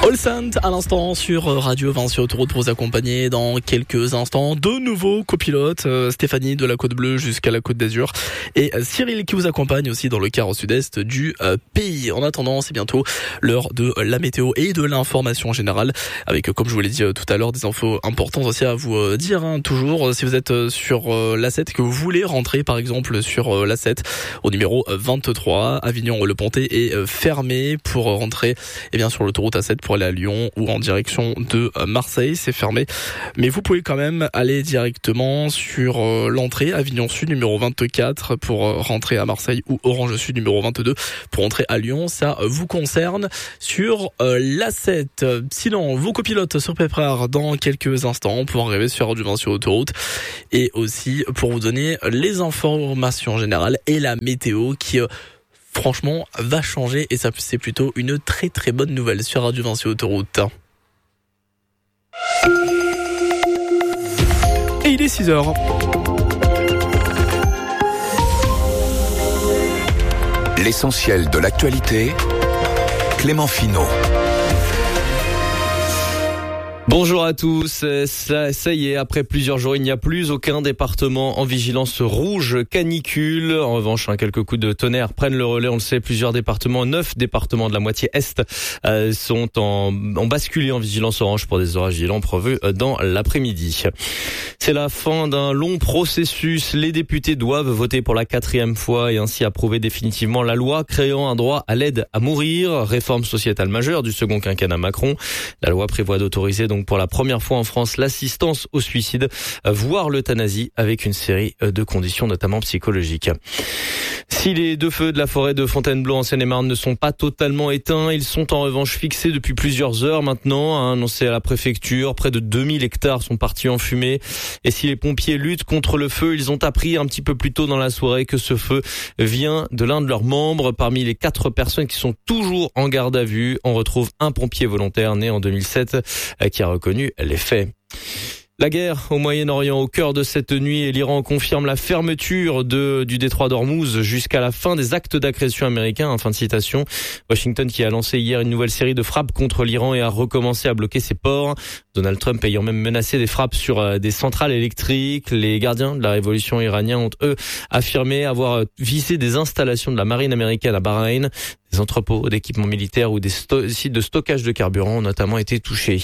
All Saint à l'instant sur Radio Vinci Autoroute pour vous accompagner dans quelques instants. Deux nouveaux copilotes, Stéphanie de la Côte Bleue jusqu'à la Côte d'Azur et Cyril qui vous accompagne aussi dans le quart au sud-est du pays. En attendant, c'est bientôt l'heure de la météo et de l'information générale avec, comme je vous l'ai dit tout à l'heure, des infos importantes aussi à vous dire. Toujours, si vous êtes sur l'A7 que vous voulez rentrer par exemple sur l'A7 au numéro 23, Avignon-Le Pontet est fermé pour rentrer sur l'autoroute A7 pour aller à Lyon ou en direction de Marseille, c'est fermé. Mais vous pouvez quand même aller directement sur l'entrée Avignon Sud numéro 24 pour rentrer à Marseille ou Orange Sud numéro 22 pour rentrer à Lyon. Ça vous concerne sur l'A7. Sinon, vos copilotes sur Peprar dans quelques instants pour arriver sur Radio Vinci Autoroute et aussi pour vous donner les informations générales et la météo qui franchement va changer et ça c'est plutôt une très très bonne nouvelle sur Radio Vinci Autoroute. Et il est 6h. L'essentiel de l'actualité, Clément Finot. Bonjour à tous, ça y est, après plusieurs jours, il n'y a plus aucun département en vigilance rouge canicule. En revanche, quelques coups de tonnerre prennent le relais, on le sait, plusieurs départements, 9 départements de la moitié est ont basculé en vigilance orange pour des orages violents prévus dans l'après-midi. C'est la fin d'un long processus. Les députés doivent voter pour la 4e fois et ainsi approuver définitivement la loi créant un droit à l'aide à mourir, réforme sociétale majeure du second quinquennat Macron. La loi prévoit d'autoriser donc pour la première fois en France l'assistance au suicide, voire l'euthanasie avec une série de conditions notamment psychologiques. Si les deux feux de la forêt de Fontainebleau en Seine-et-Marne ne sont pas totalement éteints, ils sont en revanche fixés depuis plusieurs heures maintenant, annoncé à la préfecture. Près de 2000 hectares sont partis en fumée. Et si les pompiers luttent contre le feu, ils ont appris un petit peu plus tôt dans la soirée que ce feu vient de l'un de leurs membres. Parmi les 4 personnes qui sont toujours en garde à vue, on retrouve un pompier volontaire né en 2007 qui a reconnu les faits. La guerre au Moyen-Orient au cœur de cette nuit et l'Iran confirme la fermeture du détroit d'Ormuz jusqu'à la fin des actes d'agression américains. Fin de citation. Washington qui a lancé hier une nouvelle série de frappes contre l'Iran et a recommencé à bloquer ses ports. Donald Trump ayant même menacé des frappes sur des centrales électriques. Les gardiens de la révolution iranienne ont eux affirmé avoir visé des installations de la marine américaine à Bahreïn. Des entrepôts d'équipements militaires ou des sites de stockage de carburant ont notamment été touchés.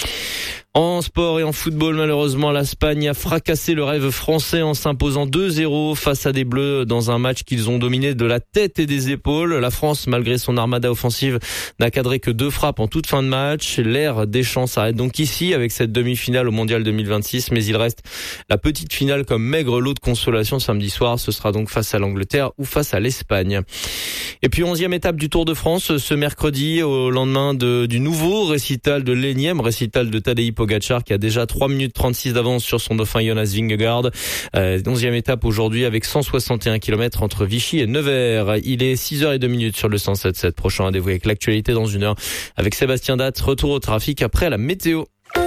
En sport et en football, malheureusement, l'Espagne a fracassé le rêve français en s'imposant 2-0 face à des Bleus dans un match qu'ils ont dominé de la tête et des épaules. La France, malgré son armada offensive, n'a cadré que 2 frappes en toute fin de match. L'ère Deschamps s'arrête donc ici avec cette demi-finale au Mondial 2026, mais il reste la petite finale comme maigre lot de consolation samedi soir. Ce sera donc face à l'Angleterre ou face à l'Espagne. Et puis 11e étape du Tour de France ce mercredi au lendemain du nouveau récital, de l'énième récital de Tadej Pogacar qui a déjà 3 minutes 36 d'avance sur son dauphin Jonas Vingegaard. 11e étape aujourd'hui avec 161 km entre Vichy et Nevers. Il est 6h02 sur le 107.7. Prochain rendez-vous avec l'actualité dans 1 heure avec Sébastien Datt. Retour au trafic après la météo.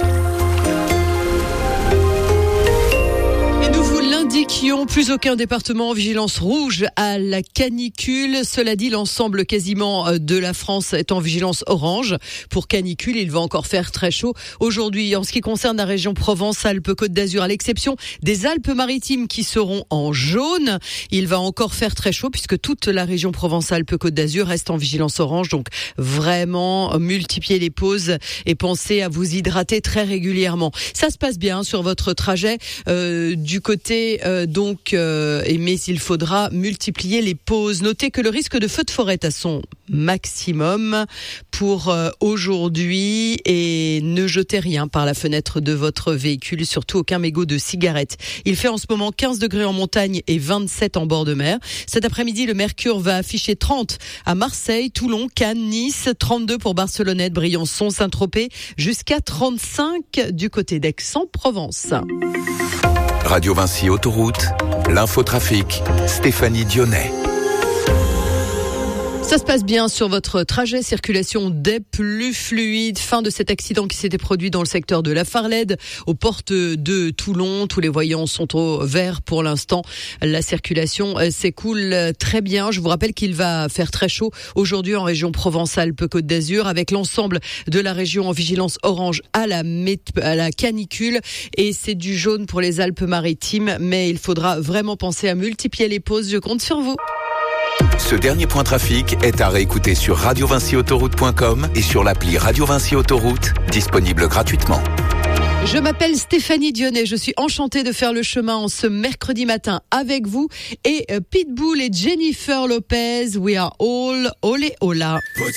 Qui ont plus aucun département en vigilance rouge à la canicule. Cela dit, l'ensemble quasiment de la France est en vigilance orange. Pour canicule, il va encore faire très chaud aujourd'hui. En ce qui concerne la région Provence-Alpes-Côte d'Azur, à l'exception des Alpes-Maritimes qui seront en jaune, il va encore faire très chaud puisque toute la région Provence-Alpes-Côte d'Azur reste en vigilance orange. Donc vraiment, multipliez les pauses et pensez à vous hydrater très régulièrement. Ça se passe bien sur votre trajet du côté mais il faudra multiplier les pauses. Notez que le risque de feu de forêt est à son maximum pour aujourd'hui et ne jetez rien par la fenêtre de votre véhicule, surtout aucun mégot de cigarette. Il fait en ce moment 15 degrés en montagne et 27 en bord de mer. Cet après-midi, le mercure va afficher 30 à Marseille, Toulon, Cannes, Nice, 32 pour Barcelonnette, Briançon, Saint-Tropez, jusqu'à 35 du côté d'Aix-en-Provence. Radio Vinci Autoroute, l'infotrafic, Stéphanie Dionnet. Ça se passe bien sur votre trajet, circulation des plus fluides. Fin de cet accident qui s'était produit dans le secteur de la Farlède, aux portes de Toulon. Tous les voyants sont au vert pour l'instant. La circulation s'écoule très bien. Je vous rappelle qu'il va faire très chaud aujourd'hui en région Provence-Alpes-Côte d'Azur, avec l'ensemble de la région en vigilance orange à la canicule. Et c'est du jaune pour les Alpes-Maritimes, mais il faudra vraiment penser à multiplier les pauses. Je compte sur vous. Ce dernier point trafic est à réécouter sur radiovinciautoroute.com et sur l'appli Radio Vinci Autoroute, disponible gratuitement. Je m'appelle Stéphanie Dionnet, je suis enchantée de faire le chemin en ce mercredi matin avec vous. Et Pitbull et Jennifer Lopez, We Are All Olé Ola.